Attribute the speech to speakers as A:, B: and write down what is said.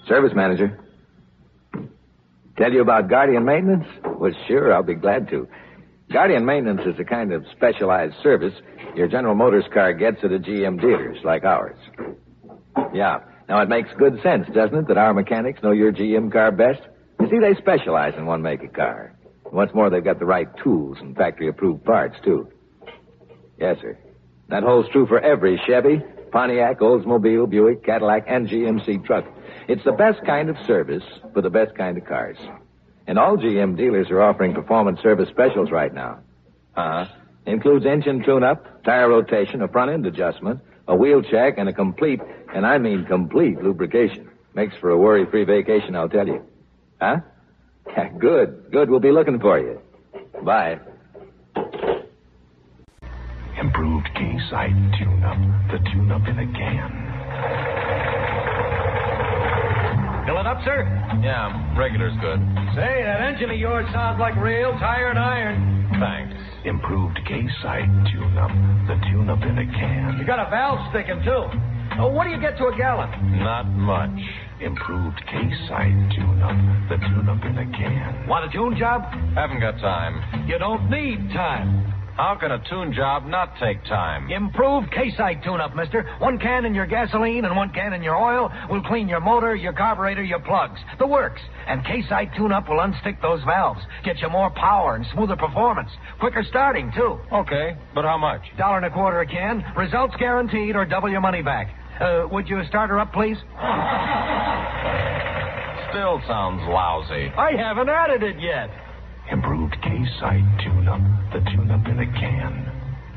A: Service manager. Tell you about Guardian Maintenance? Well, sure, I'll be glad to. Guardian Maintenance is a kind of specialized service your General Motors car gets at a GM dealers like ours. Yeah. Now, it makes good sense, doesn't it, that our mechanics know your GM car best? You see, they specialize in one make of car. What's more, they've got the right tools and factory-approved parts, too. Yes, sir. That holds true for every Chevy, Pontiac, Oldsmobile, Buick, Cadillac, and GMC truck. It's the best kind of service for the best kind of cars. And all GM dealers are offering performance service specials right now. Includes engine tune-up, tire rotation, a front-end adjustment, a wheel check, and a complete, and I mean complete, lubrication. Makes for a worry-free vacation, I'll tell you. Huh? Yeah, good. Good. We'll be looking for you. Bye.
B: Improved K-Site tune-up. The tune-up in a can.
C: Fill it up, sir?
D: Yeah, regular's good.
C: Say, that engine of yours sounds like real tired iron.
D: Thanks.
B: Improved K-Site tune-up. The tune-up in a can.
C: You got a valve sticking, too. Oh, what do you get to a gallon?
D: Not much.
B: Improved K-Site tune-up. The tune-up in a can.
C: Want a tune job?
D: Haven't got time.
C: You don't need time.
D: How can a tune job not take time?
C: Improved K-Site tune-up, mister. 1 can in your gasoline and 1 can in your oil will clean your motor, your carburetor, your plugs. The works. And K-Site tune-up will unstick those valves. Get you more power and smoother performance. Quicker starting, too.
D: Okay, but how much?
C: $1.25 a can. Results guaranteed or double your money back. Would you start her up, please?
D: Still sounds lousy.
C: I haven't added it yet.
B: Improved K-Site tune-up. The tune-up in a can.